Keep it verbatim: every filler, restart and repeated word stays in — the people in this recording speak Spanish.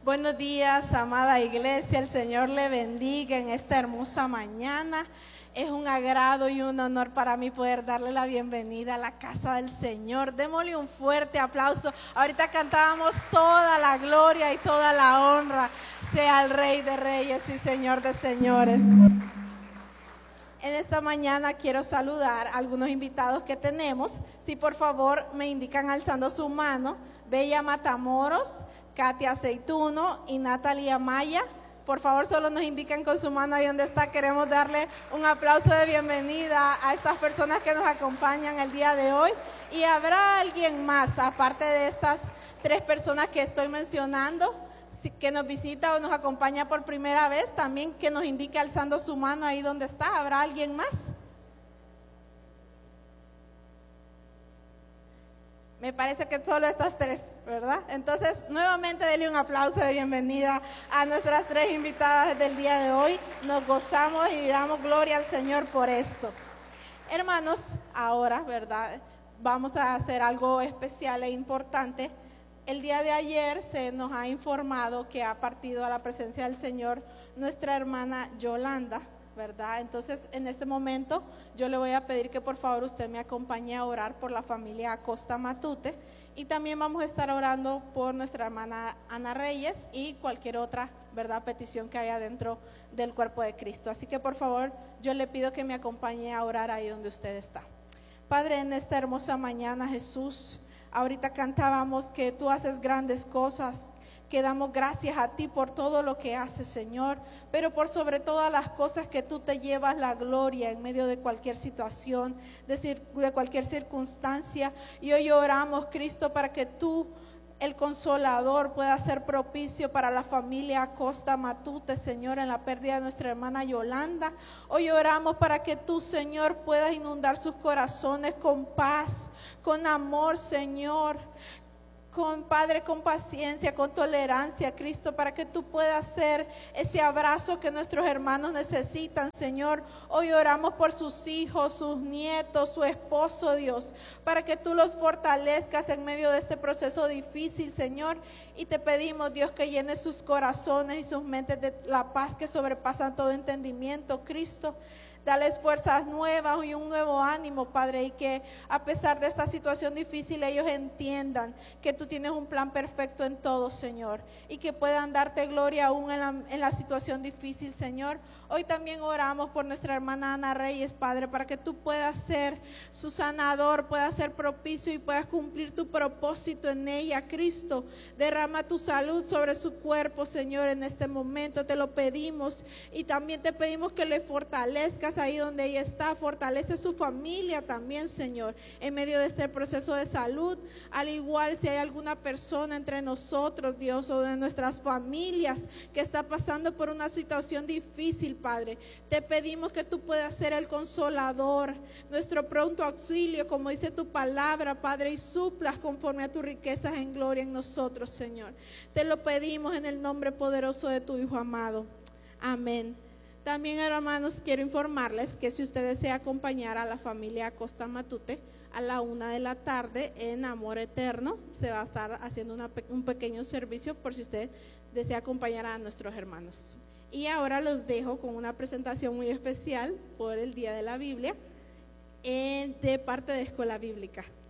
Buenos días, amada iglesia, el Señor le bendiga en esta hermosa mañana. Es un agrado y un honor para mí poder darle la bienvenida a la casa del Señor. Démosle un fuerte aplauso. Ahorita cantábamos toda la gloria y toda la honra sea al Rey de Reyes y Señor de Señores. En esta mañana quiero saludar a algunos invitados que tenemos. Si por favor me indican alzando su mano, Bella Matamoros, Katia Aceituno y Natalia Maya. Por favor, solo nos indican con su mano ahí donde está. Queremos darle un aplauso de bienvenida a estas personas que nos acompañan el día de hoy. Y habrá alguien más, aparte de estas tres personas que estoy mencionando, que nos visita o nos acompaña por primera vez, también que nos indique alzando su mano ahí donde está. ¿Habrá alguien más? Me parece que solo estas tres, ¿verdad? Entonces, nuevamente denle un aplauso de bienvenida a nuestras tres invitadas del día de hoy. Nos gozamos y damos gloria al Señor por esto. Hermanos, ahora, ¿verdad? Vamos a hacer algo especial e importante. El día de ayer se nos ha informado que ha partido a la presencia del Señor nuestra hermana Yolanda, ¿verdad? Entonces, en este momento, yo le voy a pedir que por favor usted me acompañe a orar por la familia Acosta Matute, y también vamos a estar orando por nuestra hermana Ana Reyes y cualquier otra, ¿verdad?, petición que haya dentro del cuerpo de Cristo. Así que por favor, yo le pido que me acompañe a orar ahí donde usted está. Padre, en esta hermosa mañana, Jesús, ahorita cantábamos que tú haces grandes cosas, que damos gracias a ti por todo lo que haces, Señor, pero por sobre todas las cosas que tú te llevas la gloria en medio de cualquier situación, de, de cualquier circunstancia. Y hoy oramos, Cristo, para que tú, el Consolador, pueda ser propicio para la familia Acosta Matute, Señor, en la pérdida de nuestra hermana Yolanda. Hoy oramos para que tú, Señor, puedas inundar sus corazones con paz, con amor, Señor, con Padre, con paciencia, con tolerancia, Cristo, para que tú puedas ser ese abrazo que nuestros hermanos necesitan, Señor. Hoy oramos por sus hijos, sus nietos, su esposo, Dios, para que tú los fortalezcas en medio de este proceso difícil, Señor. Y te pedimos, Dios, que llenes sus corazones y sus mentes de la paz que sobrepasa todo entendimiento, Cristo. Dales fuerzas nuevas y un nuevo ánimo, Padre, y que a pesar de esta situación difícil ellos entiendan que tú tienes un plan perfecto en todo, Señor, y que puedan darte gloria aún en la, en la situación difícil, Señor. Hoy también oramos por nuestra hermana Ana Reyes, Padre, para que tú puedas ser su sanador, puedas ser propicio y puedas cumplir tu propósito en ella, Cristo. Derrama tu salud sobre su cuerpo, Señor, en este momento te lo pedimos, y también te pedimos que le fortalezcas ahí donde ella está. Fortalece su familia también, Señor, en medio de este proceso de salud. Al igual, si hay alguna persona entre nosotros, Dios, o de nuestras familias que está pasando por una situación difícil, Padre, te pedimos que tú puedas ser el consolador, nuestro pronto auxilio, como dice tu palabra, Padre, y suplas conforme a tus riquezas en gloria en nosotros, Señor. Te lo pedimos en el nombre poderoso de tu Hijo amado. Amén. También, hermanos, quiero informarles que si usted desea acompañar a la familia Acosta Matute a la una de la tarde en Amor Eterno, se va a estar haciendo una, un pequeño servicio por si usted desea acompañar a nuestros hermanos. Y ahora los dejo con una presentación muy especial por el Día de la Biblia eh, de parte de Escuela Bíblica.